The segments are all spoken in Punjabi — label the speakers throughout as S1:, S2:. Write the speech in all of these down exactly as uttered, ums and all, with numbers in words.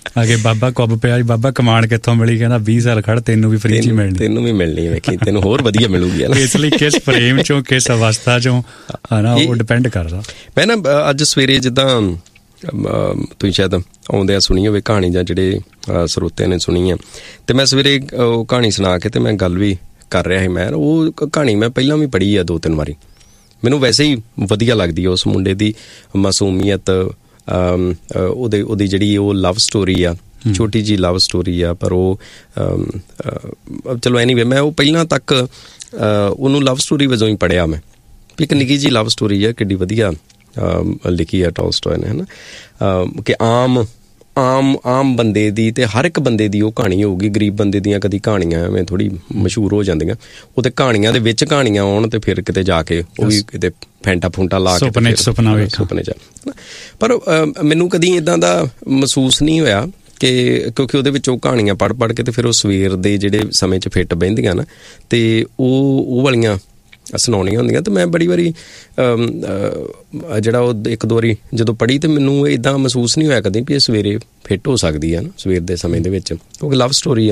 S1: ਅਗੇ ਬਾਬਾ ਕੁੱਬ ਪਿਆ ਬਾਬਾ ਕਮਾਣ ਕਿੱਥੋਂ ਮਿਲੀ, ਕਹਿੰਦਾ ਵੀਹ ਸਾਲ ਖੜ ਤੈਨੂੰ ਵੀ ਫਰੀ ਚ ਮਿਲਣੀ, ਤੈਨੂੰ
S2: ਵੀ ਮਿਲਣੀ, ਵੇਖੀ ਤੈਨੂੰ ਹੋਰ ਵਧੀਆ ਮਿਲੂਗੀ।
S1: ਇਸ ਲਈ ਕਿਸ ਫਰੇਮ ਚੋਂ ਕਿਸ ਅਵਸਥਾ ਚੋਂ ਹਨਾ ਉਹ ਡਿਪੈਂਡ ਕਰਦਾ।
S2: ਮੈਂ ਨਾ ਅੱਜ ਸਵੇਰੇ ਜਿੱਦਾਂ ਤੁਸੀਂ ਸ਼ਾਇਦ ਆਉਂਦਿਆਂ ਸੁਣੀ ਹੋਵੇ ਕਹਾਣੀ, ਜਾਂ ਜਿਹੜੇ ਸਰੋਤਿਆਂ ਨੇ ਸੁਣੀ ਆ, ਤੇ ਮੈਂ ਸਵੇਰੇ ਉਹ ਕਹਾਣੀ ਸੁਣਾ ਕੇ ਤੇ ਮੈਂ ਗੱਲ ਵੀ ਕਰ ਰਿਹਾ ਸੀ। ਮੈਂ ਉਹ ਕਹਾਣੀ ਮੈਂ ਪਹਿਲਾਂ ਵੀ ਪੜ੍ਹੀ ਆ ਦੋ ਤਿੰਨ ਵਾਰੀ, ਮੈਨੂੰ ਵੈਸੇ ਹੀ ਵਧੀਆ ਲੱਗਦੀ ਆ। ਉਸ ਮੁੰਡੇ ਦੀ ਮਾਸੂਮੀਅਤ, ਉਹਦੇ ਉਹਦੀ ਜਿਹੜੀ ਉਹ ਲਵ ਸਟੋਰੀ ਆ, ਛੋਟੀ ਜਿਹੀ ਲਵ ਸਟੋਰੀ ਆ, ਪਰ ਉਹ ਚਲੋ ਐਨੀਵੇ ਮੈਂ ਉਹ ਪਹਿਲਾਂ ਤੱਕ ਉਹਨੂੰ ਲਵ ਸਟੋਰੀ ਵਜੋਂ ਹੀ ਪੜ੍ਹਿਆ। ਮੈਂ ਇੱਕ ਨਿੱਕੀ ਜਿਹੀ ਲਵ ਸਟੋਰੀ ਆ, ਕਿੱਡੀ ਵਧੀਆ ਲਿਖੀ ਆ ਟੋਲਸਟੋਏ ਨੇ, ਹੈ ਨਾ, ਕਿ ਆਮ ਆਮ ਆਮ ਬੰਦੇ ਦੀ ਅਤੇ ਹਰ ਇੱਕ ਬੰਦੇ ਦੀ ਉਹ ਕਹਾਣੀ ਹੋਊਗੀ। ਗਰੀਬ ਬੰਦੇ ਦੀਆਂ ਕਦੀ ਕਹਾਣੀਆਂ ਐਵੇਂ ਥੋੜ੍ਹੀ ਮਸ਼ਹੂਰ ਹੋ ਜਾਂਦੀਆਂ, ਉਹ ਤੇ ਕਹਾਣੀਆਂ ਦੇ ਵਿੱਚ ਕਹਾਣੀਆਂ ਆਉਣ ਅਤੇ ਫਿਰ ਕਿਤੇ ਜਾ ਕੇ ਉਹ ਵੀ ਕਿਤੇ ਫੈਂਟਾ ਫੂੰਟਾ ਲਾ ਕੇ ਸੁਪਨੇ ਸੁਪਨੇ 'ਚ। ਪਰ ਮੈਨੂੰ ਕਦੀ ਇੱਦਾਂ ਦਾ ਮਹਿਸੂਸ ਨਹੀਂ ਹੋਇਆ ਕਿ ਕਿਉਂਕਿ ਉਹਦੇ ਵਿੱਚ ਉਹ ਕਹਾਣੀਆਂ ਪੜ੍ਹ ਪੜ੍ਹ ਕੇ ਅਤੇ ਫਿਰ ਉਹ ਸਵੇਰ ਦੇ ਜਿਹੜੇ ਸਮੇਂ 'ਚ ਫਿੱਟ ਬਹਿੰਦੀਆਂ ਨਾ, ਅਤੇ ਉਹ ਉਹ ਵਾਲੀਆਂ ਸੁਣਾਉਣੀਆਂ ਹੁੰਦੀਆਂ। ਅਤੇ ਮੈਂ ਬੜੀ ਵਾਰੀ ਜਿਹੜਾ ਉਹ ਇੱਕ ਦੋ ਵਾਰੀ ਜਦੋਂ ਪੜ੍ਹੀ ਤਾਂ ਮੈਨੂੰ ਇੱਦਾਂ ਮਹਿਸੂਸ ਨਹੀਂ ਹੋਇਆ ਕਦੇ ਵੀ ਇਹ ਸਵੇਰੇ ਫਿੱਟ ਹੋ ਸਕਦੀ ਹੈ ਨਾ ਸਵੇਰ ਦੇ ਸਮੇਂ ਦੇ ਵਿੱਚ, ਕਿਉਂਕਿ ਲਵ ਸਟੋਰੀ ਆ।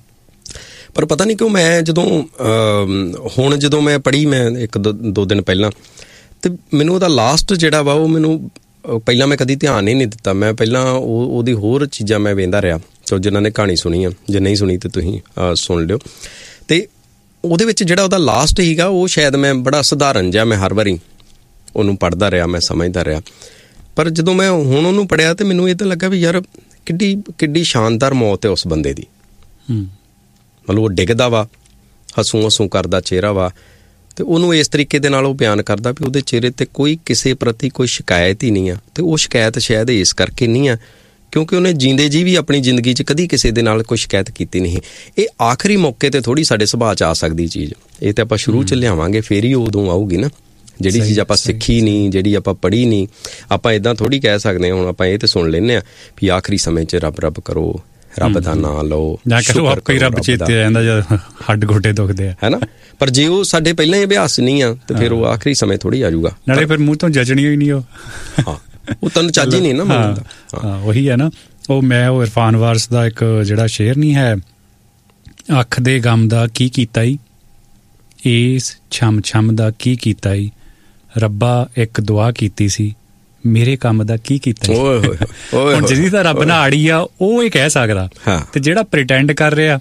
S2: ਪਰ ਪਤਾ ਨਹੀਂ ਕਿਉਂ ਮੈਂ ਜਦੋਂ ਹੁਣ ਜਦੋਂ ਮੈਂ ਪੜ੍ਹੀ ਮੈਂ ਇੱਕ ਦੋ ਦੋ ਦਿਨ ਪਹਿਲਾਂ, ਅਤੇ ਮੈਨੂੰ ਉਹਦਾ ਲਾਸਟ ਜਿਹੜਾ ਵਾ ਉਹ ਮੈਨੂੰ ਪਹਿਲਾਂ ਮੈਂ ਕਦੀ ਧਿਆਨ ਹੀ ਨਹੀਂ ਦਿੱਤਾ। ਮੈਂ ਪਹਿਲਾਂ ਉਹ ਉਹਦੀ ਹੋਰ ਚੀਜ਼ਾਂ ਮੈਂ ਵੇਖਦਾ ਰਿਹਾ, ਸੋ ਜਿਨ੍ਹਾਂ ਨੇ ਕਹਾਣੀ ਸੁਣੀ ਆ, ਜੇ ਨਹੀਂ ਸੁਣੀ ਤਾਂ ਤੁਸੀਂ ਸੁਣ ਲਿਓ। ਅਤੇ ਉਹਦੇ ਵਿੱਚ ਜਿਹੜਾ ਉਹਦਾ ਲਾਸਟ ਸੀਗਾ ਉਹ ਸ਼ਾਇਦ ਮੈਂ ਬੜਾ ਸਧਾਰਨ ਜਿਹਾ ਮੈਂ ਹਰ ਵਾਰੀ ਉਹਨੂੰ ਪੜ੍ਹਦਾ ਰਿਹਾ, ਮੈਂ ਸਮਝਦਾ ਰਿਹਾ। ਪਰ ਜਦੋਂ ਮੈਂ ਹੁਣ ਉਹਨੂੰ ਪੜ੍ਹਿਆ ਤਾਂ ਮੈਨੂੰ ਇਹ ਤਾਂ ਲੱਗਾ ਵੀ ਯਾਰ ਕਿੱਡੀ ਕਿੱਡੀ ਸ਼ਾਨਦਾਰ ਮੌਤ ਹੈ ਉਸ ਬੰਦੇ ਦੀ। ਮਤਲਬ ਉਹ ਡਿੱਗਦਾ ਵਾ, ਹਸੂ ਹਸੂ ਕਰਦਾ ਚਿਹਰਾ ਵਾ, ਅਤੇ ਉਹਨੂੰ ਇਸ ਤਰੀਕੇ ਦੇ ਨਾਲ ਉਹ ਬਿਆਨ ਕਰਦਾ ਵੀ ਉਹਦੇ ਚਿਹਰੇ 'ਤੇ ਕੋਈ ਕਿਸੇ ਪ੍ਰਤੀ ਕੋਈ ਸ਼ਿਕਾਇਤ ਹੀ ਨਹੀਂ ਆ। ਅਤੇ ਉਹ ਸ਼ਿਕਾਇਤ ਸ਼ਾਇਦ ਇਸ ਕਰਕੇ ਨਹੀਂ ਆ ਕਿਉਂਕਿ ਉਹਨੇ ਜੀਂਦੇ ਜੀ ਵੀ ਆਪਣੀ ਜ਼ਿੰਦਗੀ 'ਚ ਕਦੀ ਕਿਸੇ ਦੇ ਨਾਲ ਕੋਈ ਸ਼ਿਕਾਇਤ ਕੀਤੀ ਨਹੀਂ। ਇਹ ਆਖਰੀ ਮੌਕੇ 'ਤੇ ਥੋੜ੍ਹੀ ਸਾਡੇ ਸੁਭਾਅ 'ਚ ਆ ਸਕਦੀ ਚੀਜ਼, ਇਹ ਤਾਂ ਆਪਾਂ ਸ਼ੁਰੂ 'ਚ ਲਿਆਵਾਂਗੇ ਫਿਰ ਹੀ ਉਦੋਂ ਆਊਗੀ ਨਾ। ਜਿਹੜੀ ਚੀਜ਼ ਆਪਾਂ ਸਿੱਖੀ ਨਹੀਂ, ਜਿਹੜੀ ਆਪਾਂ ਪੜ੍ਹੀ ਨਹੀਂ, ਆਪਾਂ ਇੱਦਾਂ ਥੋੜ੍ਹੀ ਕਹਿ ਸਕਦੇ ਹਾਂ। ਹੁਣ ਆਪਾਂ ਇਹ ਤਾਂ ਸੁਣ ਲੈਂਦੇ ਹਾਂ ਵੀ ਆਖਰੀ ਸਮੇਂ 'ਚ ਰੱਬ ਰੱਬ ਕਰੋ, ਰੱਬ ਦਾ ਨਾਂ ਲਓ,
S1: ਰੱਬ ਚੇਤੇ ਆ ਜਾਂਦਾ ਜਦ ਹੱਡ ਗੋਡੇ ਦੁਖਦੇ ਆ,
S2: ਹੈ ਨਾ। ਪਰ ਜੇ ਉਹ ਸਾਡੇ ਪਹਿਲਾਂ ਹੀ ਅਭਿਆਸ ਨਹੀਂ ਆ ਤਾਂ ਫਿਰ ਉਹ ਆਖਰੀ ਸਮੇਂ ਥੋੜ੍ਹੀ ਆ ਜਾਊਗਾ।
S1: ਨਾਲੇ ਫਿਰ ਮੂੰਹ ਤੋਂ ਜਚਣੀ ਹੋਈ ਨਹੀਂ ਉਹ,
S2: ਹਾਂ ਉਹ ਤੈਨੂੰ ਚੱਜ ਹੀ ਨਹੀਂ ਨਾ ਮੰਨਦਾ।
S1: ਹਾਂ ਉਹੀ ਹੈ ਨਾ। ਉਹ ਮੈਂ ਉਹ ਇਰਫਾਨ ਵਾਰਸ ਦਾ ਇੱਕ ਜਿਹੜਾ ਸ਼ੇਰ ਨਹੀਂ ਹੈ, ਅੱਖ ਦੇ ਗਮ ਦਾ ਕੀ ਕੀਤਾ ਈ, ਇਸ ਛਮ ਛਮ ਦਾ ਕੀ ਕੀਤਾ ਈ, ਰੱਬਾ ਇੱਕ ਦੁਆ ਕੀਤੀ ਸੀ, ਮੇਰੇ ਕੰਮ ਦਾ ਕੀ ਕੀਤਾ। ਹੁਣ ਜਿਹਦੀ ਤਾਂ ਰੱਬ ਨਾਲ ਆੜੀ ਆ ਉਹ ਇਹ ਕਹਿ ਸਕਦਾ, ਤੇ ਜਿਹੜਾ ਪ੍ਰਿਟੈਂਡ ਕਰ ਰਿਹਾ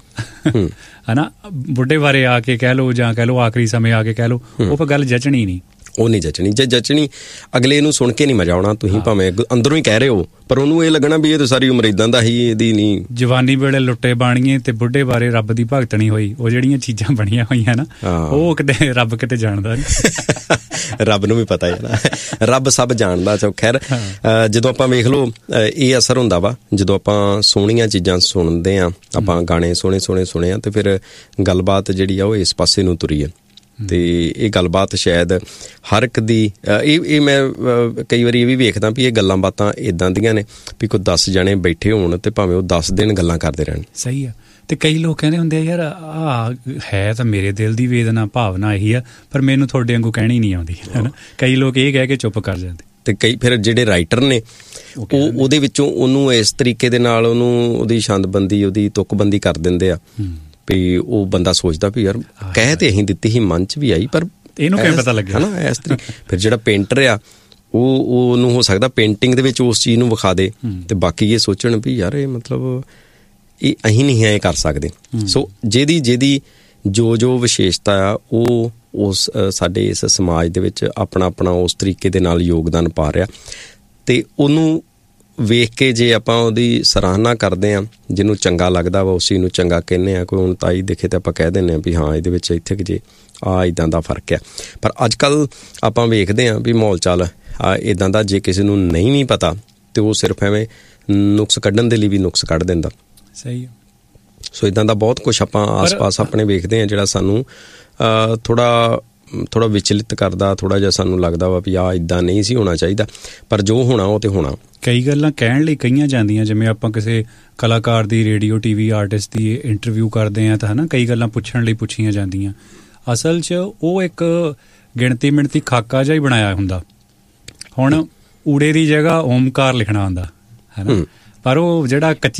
S1: ਹੈ ਨਾ ਬੁੱਢੇ ਬਾਰੇ ਆ ਕੇ ਕਹਿ ਲਓ ਜਾਂ ਕਹਿ ਲਓ ਆਖਰੀ ਸਮੇਂ ਆ ਕੇ ਕਹਿ ਲਓ, ਉਹ ਪਰ ਗੱਲ ਜਚਣੀ ਨਹੀਂ।
S2: ਉਹ ਨਹੀਂ ਜਚਣੀ। ਜੇ ਜਚਣੀ ਅਗਲੇ ਨੂੰ ਸੁਣ ਕੇ ਨਹੀਂ ਮਜ਼ਾ ਆਉਣਾ। ਤੁਸੀਂ ਭਾਵੇਂ ਅੰਦਰੋਂ ਹੀ ਕਹਿ ਰਹੇ ਹੋ ਪਰ ਉਹਨੂੰ ਇਹ ਲੱਗਣਾ ਵੀ ਇਹ ਤਾਂ ਸਾਰੀ ਉਮਰ ਇੱਦਾਂ ਦਾ ਹੀ, ਇਹਦੀ ਨਹੀਂ।
S1: ਜਵਾਨੀ ਵੇਲੇ ਲੁੱਟੇ ਬਾਣੀਏ ਤੇ ਬੁੱਢੇ ਬਾਰੇ ਰੱਬ ਦੀ ਭਗਤਣੀ ਹੋਈ, ਉਹ ਜਿਹੜੀਆਂ ਚੀਜ਼ਾਂ ਬਣੀਆਂ ਹੋਈਆਂ ਨਾ ਉਹ ਕਿਤੇ ਰੱਬ ਕਿਤੇ ਜਾਣਦਾ ਨਹੀਂ।
S2: ਰੱਬ ਨੂੰ ਵੀ ਪਤਾ ਹੈ ਨਾ, ਰੱਬ ਸਭ ਜਾਣਦਾ। ਚੋ ਖੈਰ ਜਦੋਂ ਆਪਾਂ ਵੇਖ ਲਓ ਇਹ ਅਸਰ ਹੁੰਦਾ ਵਾ ਜਦੋਂ ਆਪਾਂ ਸੋਹਣੀਆਂ ਚੀਜ਼ਾਂ ਸੁਣਦੇ ਹਾਂ, ਆਪਾਂ ਗਾਣੇ ਸੋਹਣੇ ਸੋਹਣੇ ਸੁਣੇ ਆ ਅਤੇ ਫਿਰ ਗੱਲਬਾਤ ਜਿਹੜੀ ਆ ਉਹ ਇਸ ਪਾਸੇ ਨੂੰ ਤੁਰੀ ਹੈ। ਅਤੇ ਇਹ ਗੱਲਬਾਤ ਸ਼ਾਇਦ ਹਰ ਇੱਕ ਦੀ ਇਹ ਇਹ ਮੈਂ ਕਈ ਵਾਰੀ ਇਹ ਵੀ ਵੇਖਦਾ ਵੀ ਇਹ ਗੱਲਾਂ ਬਾਤਾਂ ਇੱਦਾਂ ਦੀਆਂ ਨੇ ਵੀ ਕੋਈ ਦਸ ਜਣੇ ਬੈਠੇ ਹੋਣ ਅਤੇ ਭਾਵੇਂ ਉਹ ਦਸ ਦਿਨ ਗੱਲਾਂ ਕਰਦੇ ਰਹਿਣ।
S1: ਸਹੀ ਆ। ਅਤੇ ਕਈ ਲੋਕ ਕਹਿੰਦੇ ਹੁੰਦੇ ਆ ਯਾਰ ਆਹ ਹੈ ਤਾਂ ਮੇਰੇ ਦਿਲ ਦੀ ਵੇਦਨਾ ਭਾਵਨਾ ਇਹੀ ਆ, ਪਰ ਮੈਨੂੰ ਤੁਹਾਡੇ ਵਾਂਗੂ ਕਹਿਣੀ ਨਹੀਂ ਆਉਂਦੀ, ਹੈ ਨਾ। ਕਈ ਲੋਕ ਇਹ ਕਹਿ ਕੇ ਚੁੱਪ ਕਰ ਜਾਂਦੇ। ਅਤੇ ਕਈ ਫਿਰ ਜਿਹੜੇ ਰਾਈਟਰ ਨੇ ਉਹ ਉਹਦੇ ਵਿੱਚੋਂ ਉਹਨੂੰ ਇਸ ਤਰੀਕੇ ਦੇ ਨਾਲ ਉਹਨੂੰ ਉਹਦੀ ਛੰਦਬੰਦੀ ਉਹਦੀ ਤੁਕਬੰਦੀ ਕਰ ਦਿੰਦੇ ਆ ਵੀ ਉਹ ਬੰਦਾ ਸੋਚਦਾ ਵੀ ਯਾਰ ਕਹਿ ਤੇ ਅਸੀਂ ਦਿੱਤੀ ਸੀ, ਮਨ 'ਚ ਵੀ ਆਈ, ਪਰ ਇਹਨੂੰ ਕਿਵੇਂ ਪਤਾ ਲੱਗਿਆ, ਹੈ ਨਾ। ਇਸ ਤਰੀਕੇ ਫਿਰ ਜਿਹੜਾ ਪੇਂਟਰ ਆ ਉਹ ਉਹਨੂੰ ਹੋ ਸਕਦਾ ਪੇਂਟਿੰਗ ਦੇ ਵਿੱਚ ਉਸ ਚੀਜ਼ ਨੂੰ ਵਿਖਾ ਦੇ ਅਤੇ ਬਾਕੀ ਇਹ ਸੋਚਣ ਵੀ ਯਾਰ ਇਹ ਮਤਲਬ ਇਹ ਅਸੀਂ ਨਹੀਂ ਹੈ ਇਹ ਕਰ ਸਕਦੇ। ਸੋ ਜਿਹਦੀ ਜਿਹਦੀ ਜੋ ਜੋ ਵਿਸ਼ੇਸ਼ਤਾ ਆ ਉਹ ਉਸ ਸਾਡੇ ਇਸ ਸਮਾਜ ਦੇ ਵਿੱਚ ਆਪਣਾ ਆਪਣਾ ਉਸ ਤਰੀਕੇ ਦੇ ਨਾਲ ਯੋਗਦਾਨ ਪਾ ਰਿਹਾ, ਅਤੇ ਉਹਨੂੰ ਵੇਖ ਕੇ ਜੇ ਆਪਾਂ ਉਹਦੀ ਸਰਾਹਨਾ ਕਰਦੇ ਹਾਂ, ਜਿਹਨੂੰ ਚੰਗਾ ਲੱਗਦਾ ਵਾ ਉਸ ਚੀਜ਼ ਨੂੰ ਚੰਗਾ ਕਹਿੰਦੇ ਹਾਂ। ਕੋਈ ਹੁਣ ਤਾਈ ਦੇਖੇ ਤਾਂ ਆਪਾਂ ਕਹਿ ਦਿੰਦੇ ਹਾਂ ਵੀ ਹਾਂ ਇਹਦੇ ਵਿੱਚ ਇੱਥੇ ਕਿ ਜੇ ਆਹ ਇੱਦਾਂ ਦਾ ਫਰਕ ਆ। ਪਰ ਅੱਜ ਕੱਲ੍ਹ ਆਪਾਂ ਵੇਖਦੇ ਹਾਂ ਵੀ ਮਾਹੌਲ ਚਾਲ ਇੱਦਾਂ ਦਾ, ਜੇ ਕਿਸੇ ਨੂੰ ਨਹੀਂ ਵੀ ਪਤਾ ਤਾਂ ਉਹ ਸਿਰਫ ਐਵੇਂ ਨੁਕਸ ਕੱਢਣ ਦੇ ਲਈ ਵੀ ਨੁਕਸ ਕੱਢ ਦਿੰਦਾ। ਸਹੀ। ਸੋ ਇੱਦਾਂ ਦਾ ਬਹੁਤ ਕੁਛ ਆਪਾਂ ਆਸ ਪਾਸ ਆਪਣੇ ਵੇਖਦੇ ਹਾਂ ਜਿਹੜਾ ਸਾਨੂੰ ਥੋੜ੍ਹਾ ਥੋੜ੍ਹਾ ਵਿਚਲਿਤ ਕਰਦਾ, ਥੋੜ੍ਹਾ ਜਿਹਾ ਸਾਨੂੰ ਲੱਗਦਾ ਵਾ ਵੀ ਆਹ ਇੱਦਾਂ ਨਹੀਂ ਸੀ ਹੋਣਾ ਚਾਹੀਦਾ, ਪਰ ਜੋ ਹੋਣਾ ਉਹ ਤਾਂ ਹੋਣਾ। ਕਈ ਗੱਲਾਂ ਕਹਿਣ ਲਈ ਕਹੀਆਂ ਜਾਂਦੀਆਂ, ਜਿਵੇਂ ਆਪਾਂ ਕਿਸੇ ਕਲਾਕਾਰ ਦੀ, ਰੇਡੀਓ ਟੀ ਵੀ ਆਰਟਿਸਟ ਦੀ ਇੰਟਰਵਿਊ ਕਰਦੇ ਹਾਂ ਤਾਂ ਹੈ ਨਾ ਕਈ ਗੱਲਾਂ ਪੁੱਛਣ ਲਈ ਪੁੱਛੀਆਂ ਜਾਂਦੀਆਂ। ਅਸਲ 'ਚ ਉਹ ਇੱਕ ਗਿਣਤੀ ਮਿਣਤੀ ਖਾਕਾ ਜਿਹਾ ਹੀ ਬਣਾਇਆ ਹੁੰਦਾ। ਹੁਣ ਊੜੇ ਦੀ ਜਗ੍ਹਾ ਓਮਕਾਰ ਲਿਖਣਾ ਹੁੰਦਾ ਹੈ ਨਾ, ਪਰ ਉਹ ਜਿਹੜਾ ਕੱਚੀ